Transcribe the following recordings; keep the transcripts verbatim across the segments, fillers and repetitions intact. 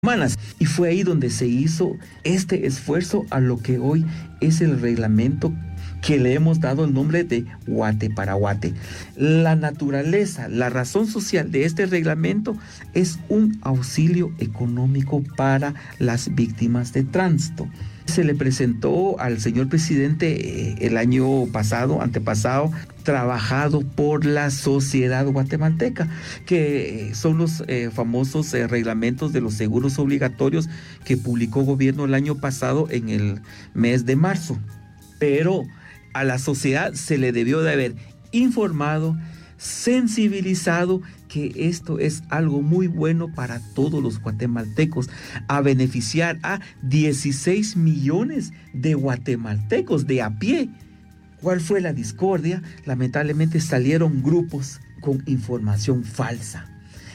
humanas. Y fue ahí donde se hizo este esfuerzo a lo que hoy es el reglamento que le hemos dado el nombre de Guate para Guate. La naturaleza, la razón social de este reglamento es un auxilio económico para las víctimas de tránsito. Se le presentó al señor presidente eh, el año pasado, antepasado, trabajado por la sociedad guatemalteca, que son los eh, famosos eh, reglamentos de los seguros obligatorios que publicó gobierno el año pasado en el mes de marzo. Pero a la sociedad se le debió de haber informado, sensibilizado que esto es algo muy bueno para todos los guatemaltecos, a beneficiar a dieciséis millones de guatemaltecos de a pie. ¿Cuál fue la discordia? Lamentablemente salieron grupos con información falsa.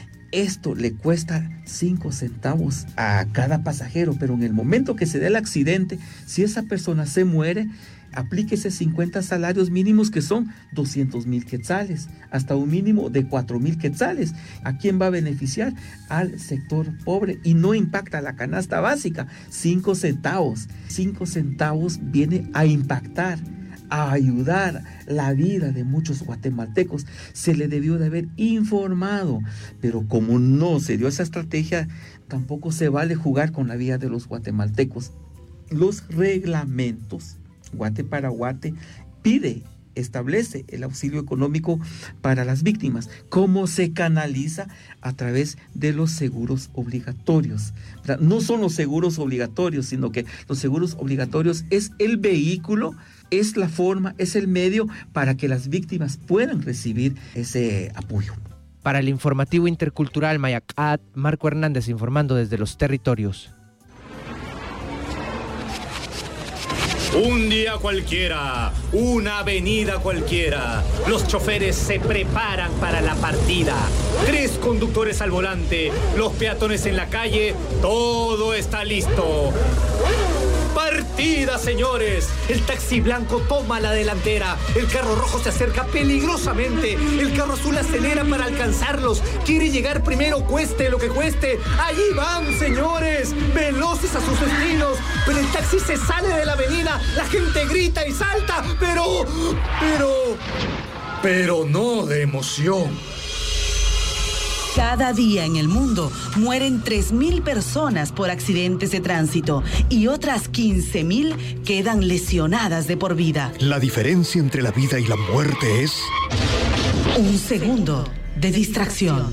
Esto le cuesta cinco centavos a cada pasajero, pero en el momento que se dé el accidente, si esa persona se muere, aplíquese cincuenta salarios mínimos que son doscientos mil quetzales, hasta un mínimo de cuatro mil quetzales. ¿A quién va a beneficiar? Al sector pobre, y no impacta la canasta básica. cinco centavos. cinco centavos viene a impactar, a ayudar la vida de muchos guatemaltecos. Se le debió de haber informado, pero como no se dio esa estrategia, tampoco se vale jugar con la vida de los guatemaltecos. Los reglamentos Guate para Guate pide, establece el auxilio económico para las víctimas. ¿Cómo se canaliza? A través de los seguros obligatorios. No son los seguros obligatorios, sino que los seguros obligatorios es el vehículo, es la forma, es el medio para que las víctimas puedan recibir ese apoyo. Para el informativo intercultural Mayacat, Marco Hernández informando desde los territorios. Un día cualquiera, una avenida cualquiera, los choferes se preparan para la partida. Tres conductores al volante, los peatones en la calle, todo está listo. ¡Partida, señores! El taxi blanco toma la delantera. El carro rojo se acerca peligrosamente. El carro azul acelera para alcanzarlos. Quiere llegar primero, cueste lo que cueste. ¡Allí van, señores! Veloces a sus destinos. Pero el taxi se sale de la avenida. La gente grita y salta. Pero... Pero... Pero no de emoción. Cada día en el mundo mueren tres mil personas por accidentes de tránsito y otras quince mil quedan lesionadas de por vida. La diferencia entre la vida y la muerte es... un segundo de distracción.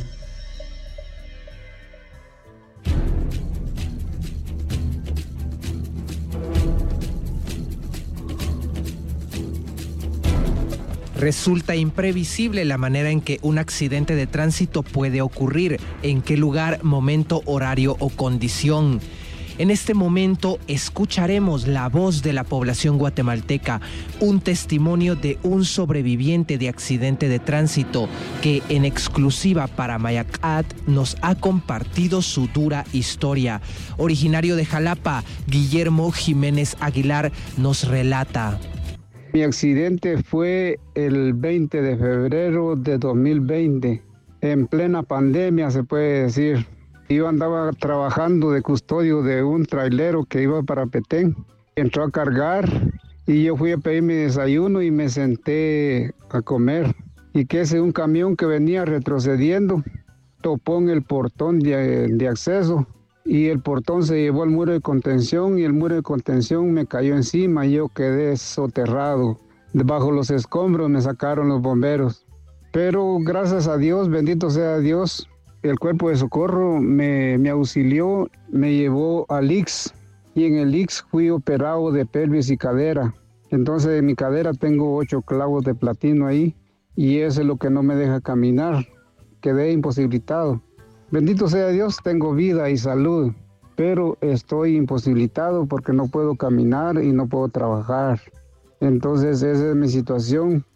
Resulta imprevisible la manera en que un accidente de tránsito puede ocurrir, en qué lugar, momento, horario o condición. En este momento escucharemos la voz de la población guatemalteca, un testimonio de un sobreviviente de accidente de tránsito que en exclusiva para Mayacat nos ha compartido su dura historia. Originario de Jalapa, Guillermo Jiménez Aguilar nos relata. Mi accidente fue el veinte de febrero de dos mil veinte, en plena pandemia se puede decir. Yo andaba trabajando de custodio de un trailero que iba para Petén. Entró a cargar y yo fui a pedir mi desayuno y me senté a comer. Y que ese un camión que venía retrocediendo topó en el portón de, de acceso. Y el portón se llevó al muro de contención y el muro de contención me cayó encima y yo quedé soterrado. Debajo los escombros me sacaron los bomberos. Pero gracias a Dios, bendito sea Dios, el cuerpo de socorro me, me auxilió, me llevó al I X S y en el I X S fui operado de pelvis y cadera. Entonces en mi cadera tengo ocho clavos de platino ahí y eso es lo que no me deja caminar. Quedé imposibilitado. Bendito sea Dios, tengo vida y salud, pero estoy imposibilitado porque no puedo caminar y no puedo trabajar. Entonces esa es mi situación.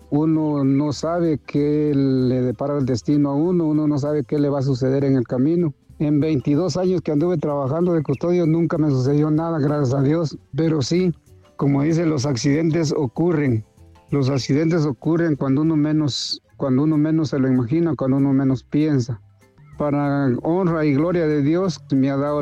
Uno no sabe qué le depara el destino a uno, uno no sabe qué le va a suceder en el camino. En veintidós años que anduve trabajando de custodio nunca me sucedió nada, gracias a Dios, pero sí, como dice, los accidentes ocurren. Los accidentes ocurren cuando uno menos, cuando uno menos se lo imagina, cuando uno menos piensa. Para honra y gloria de Dios, me ha dado